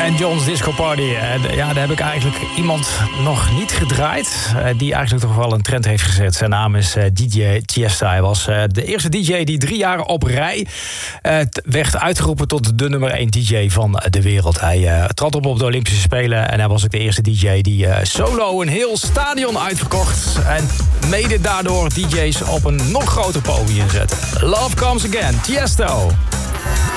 en John's Disco Party. Ja, daar heb ik eigenlijk iemand nog niet gedraaid, die eigenlijk toch wel een trend heeft gezet. Zijn naam is DJ Tiesto. Hij was de eerste DJ die 3 jaar op rij werd uitgeroepen tot de nummer 1 DJ van de wereld. Hij trad op de Olympische Spelen en hij was ook de eerste DJ die solo een heel stadion uitverkocht. En mede daardoor DJ's op een nog groter podium zette. Love Comes Again, Tiesto.